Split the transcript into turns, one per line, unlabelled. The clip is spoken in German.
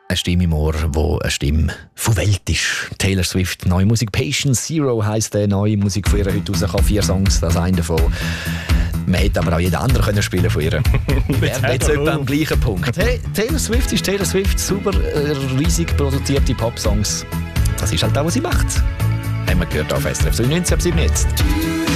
eine Stimme im Ohr, die eine Stimme von Welt ist. Taylor Swift, neue Musik. Patient Zero heisst der neue Musik von ihr heute rausgekommen. 4 Songs, das eine davon. Man hätte aber auch jeden anderen können spielen von ihr. Wären jetzt etwa am gleichen Punkt. Hey, Taylor Swift ist Taylor Swift. Super, riesig produzierte Pop-Songs. Das ist halt auch, was sie macht. Haben wir gehört auf SRF 97 ab 7 jetzt.